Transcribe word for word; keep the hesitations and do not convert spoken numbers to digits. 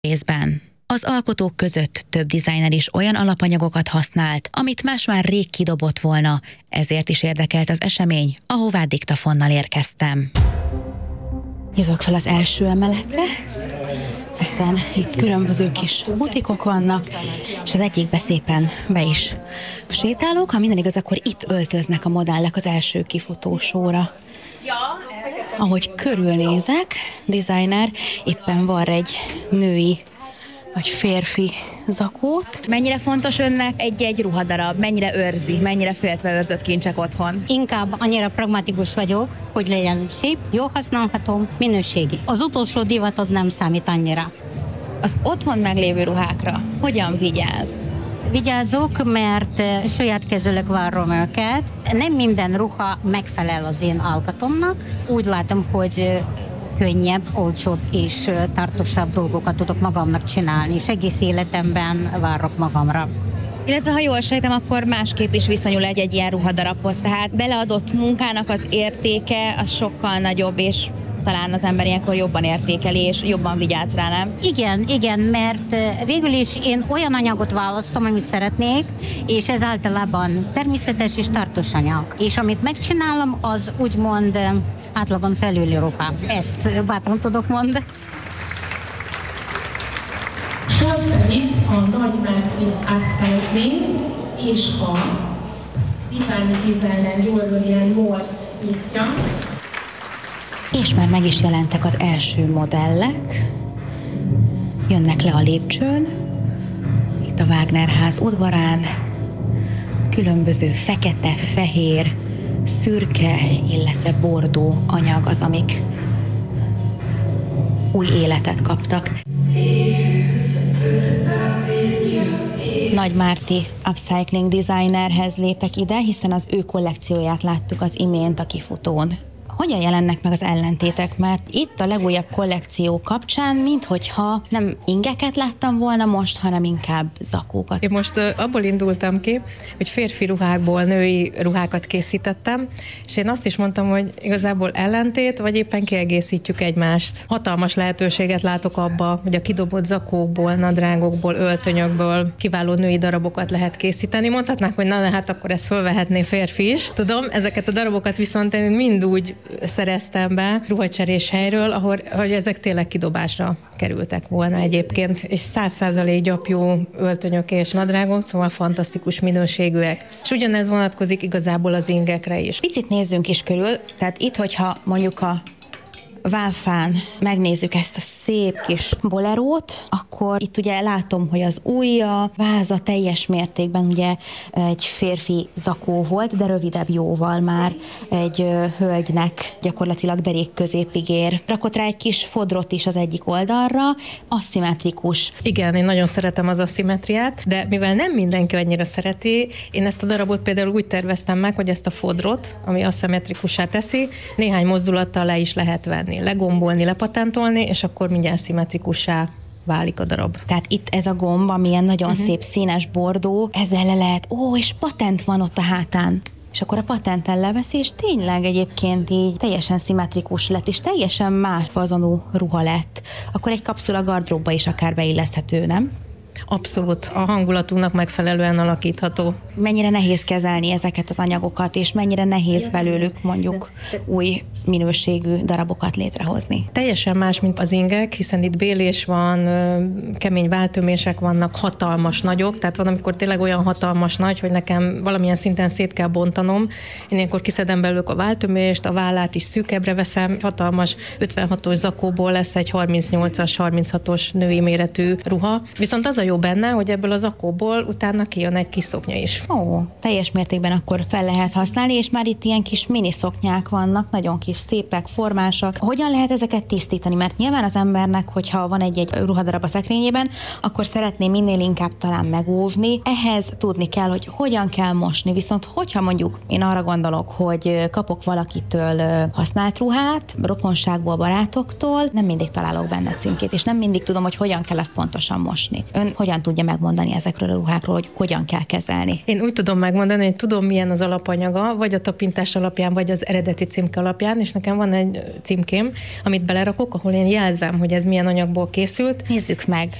részben. Az alkotók között több designer is olyan alapanyagokat használt, amit más már rég kidobott volna, ezért is érdekelt az esemény, ahová diktafonnal érkeztem. Jövök fel az első emeletre, hiszen itt különböző kis butikok vannak, és az egyikbe szépen be is sétálok. Ha minden igaz, akkor itt öltöznek a modellek az első kifutósóra. Ahogy körülnézek, designer éppen var egy női vagy férfi zakót. Mennyire fontos önnek egy-egy ruhadarab? Mennyire őrzi? Mennyire féltve őrzött kincsek otthon? Inkább annyira pragmatikus vagyok, hogy legyen szép, jó használható, minőségi. Az utolsó divat az nem számít annyira. Az otthon meglévő ruhákra hogyan vigyáz? Vigyázok, mert saját kezűleg várom őket. Nem minden ruha megfelel az én alkatomnak. Úgy látom, hogy könnyebb, olcsóbb és tartósabb dolgokat tudok magamnak csinálni, és egész életemben várok magamra. Illetve ha jól sejtem, akkor másképp is viszonyul egy-egy ilyen ruhadarabhoz, tehát beleadott munkának az értéke az sokkal nagyobb, és talán az ember ilyenkor jobban értékeli, és jobban vigyáz rá, nem? Igen, igen, mert végül is én olyan anyagot választom, amit szeretnék, és ez általában természetes és tartós anyag. És amit megcsinálom, az úgymond átlagon felüli ruha. Ezt bátran tudok mondani. Most pedig a Nagy Márti Upcycling és a Diványi Designer Jewelry and More nyitja. És már meg is jelentek az első modellek. Jönnek le a lépcsőn, itt a Wagner ház udvarán. Különböző fekete, fehér, szürke, illetve bordó anyag az, amik új életet kaptak. Nagy Márti Upcycling designerhez lépek ide, hiszen az ő kollekcióját láttuk az imént a kifutón. Hogyan jelennek meg az ellentétek? Mert itt a legújabb kollekció kapcsán, minthogyha nem ingeket láttam volna most, hanem inkább zakókat. Én most uh, abból indultam ki, hogy férfi ruhákból női ruhákat készítettem, és én azt is mondtam, hogy igazából ellentét, vagy éppen kiegészítjük egymást. Hatalmas lehetőséget látok abba, hogy a kidobott zakókból, nadrágokból, öltönyökből kiváló női darabokat lehet készíteni. Mondhatnák, hogy na, hát akkor ezt fölvehetné férfi is. Tudom, ezeket a darabokat viszont én mind úgy szereztem be ruhacserés helyről, ahol, hogy ezek tényleg kidobásra kerültek volna egyébként, és száz százalék gyapjú öltönyök és nadrágok, szóval fantasztikus minőségűek. És ugyanez vonatkozik igazából az ingekre is. Picit nézzünk is körül, tehát itt, hogyha mondjuk a Válfán megnézzük ezt a szép kis bolerót, akkor itt ugye látom, hogy az ujja, váza teljes mértékben ugye egy férfi zakó volt, de rövidebb jóval már egy hölgynek gyakorlatilag derék középig ér. Rakott rá egy kis fodrot is az egyik oldalra, aszimmetrikus. Igen, én nagyon szeretem az aszimmetriát, de mivel nem mindenki annyira szereti, én ezt a darabot például úgy terveztem meg, hogy ezt a fodrot, ami aszimmetrikussá teszi, néhány mozdulattal le is lehet venni. Legombolni, lepatentolni, és akkor mindjárt szimmetrikussá válik a darab. Tehát itt ez a gomb, amilyen nagyon uh-huh. szép színes bordó, ezzel le lehet, ó, és patent van ott a hátán. És akkor a patenten leveszi, és tényleg egyébként így teljesen szimmetrikus lett, és teljesen más fazonú ruha lett. Akkor egy kapszula gardróbba is akár beilleszthető, nem? Abszolút. A hangulatunknak megfelelően alakítható. Mennyire nehéz kezelni ezeket az anyagokat, és mennyire nehéz belőlük mondjuk új minőségű darabokat létrehozni? Teljesen más, mint az ingek, hiszen itt bélés van, kemény váltömések vannak, hatalmas nagyok, tehát van, amikor tényleg olyan hatalmas nagy, hogy nekem valamilyen szinten szét kell bontanom. Én ilyenkor kiszedem belőlük a váltömést, a vállát is szűkebbre veszem, hatalmas ötvenhatos zakóból lesz egy harmincnyolcas, harminchatos női méretű ruha. Viszont az a jó benne, hogy ebből az zakóból utána kijön egy kis szoknya is. Ó, teljes mértékben akkor fel lehet használni, és már itt ilyen kis mini szoknyák vannak, nagyon kis szépek, formásak. Hogyan lehet ezeket tisztítani? Mert nyilván az embernek, hogyha van egy-egy ruhadarab a szekrényében, akkor szeretné minél inkább talán megóvni. Ehhez tudni kell, hogy hogyan kell mosni. Viszont hogyha mondjuk én arra gondolok, hogy kapok valakitől használt ruhát, rokonságból, barátoktól, nem mindig találok benne címkét, és nem mindig tudom, hogy hogyan kell ezt pontosan mosni. Ön hogyan tudja megmondani ezekről a ruhákról, hogy hogyan kell kezelni? Én úgy tudom megmondani, hogy tudom, milyen az alapanyaga, vagy a tapintás alapján, vagy az eredeti címke alapján, és nekem van egy címkém, amit belerakok, ahol én jelzem, hogy ez milyen anyagból készült. Nézzük meg